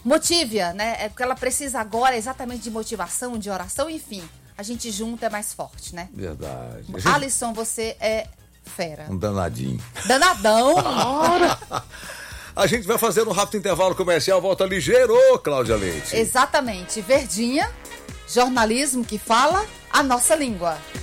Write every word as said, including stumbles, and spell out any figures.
Motive-a, né? É porque ela precisa agora exatamente de motivação, de oração, enfim. A gente junto é mais forte, né? Verdade. Gente... Alisson, você é fera. Um danadinho. Danadão! A gente vai fazer um rápido intervalo comercial, volta ligeiro, Cláudia Leite. Exatamente. Verdinha, jornalismo que fala a nossa língua.